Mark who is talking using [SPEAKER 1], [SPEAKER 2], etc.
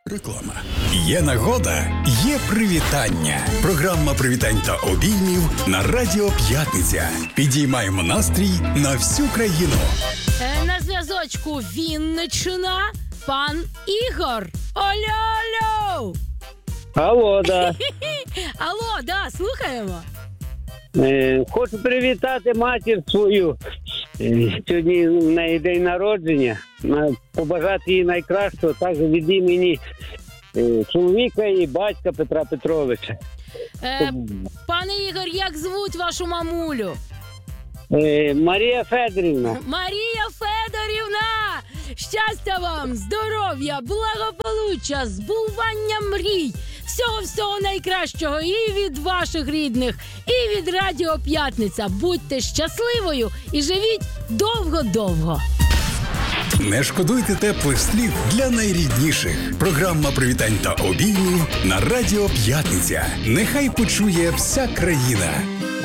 [SPEAKER 1] Реклама. Є нагода, є привітання. Програма привітань та обіймів на Радіо П'ятниця. Підіймаємо настрій на всю країну.
[SPEAKER 2] На зв'язочку Вінниччина, пан Ігор. Алло!
[SPEAKER 3] Алло, да.
[SPEAKER 2] Алло, да, слухаємо.
[SPEAKER 3] Хочу привітати матір свою. Сьогодні в неї день народження. Побажати їй найкращого, також від імені чоловіка і батька Петра Петровича.
[SPEAKER 2] Пане Ігор, як звуть вашу мамулю?
[SPEAKER 3] Марія Федорівна.
[SPEAKER 2] Марія Федорівна! Щастя вам, здоров'я, благополуччя, збування мрій. Всього найкращого і від ваших рідних, і від Радіо П'ятниця. Будьте щасливою і живіть довго-довго.
[SPEAKER 1] Не шкодуйте теплих слів для найрідніших. Програма привітань та обіймів на Радіо П'ятниця. Нехай почує вся країна.